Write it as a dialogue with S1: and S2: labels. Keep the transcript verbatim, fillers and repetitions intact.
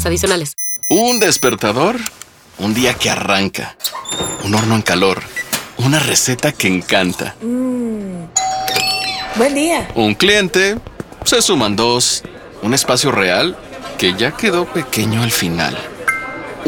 S1: adicionales.
S2: Un despertador, un día que arranca, un horno en calor, una receta que encanta.
S3: Mm. Buen día.
S2: Un cliente, se suman dos, un espacio real que ya quedó pequeño al final.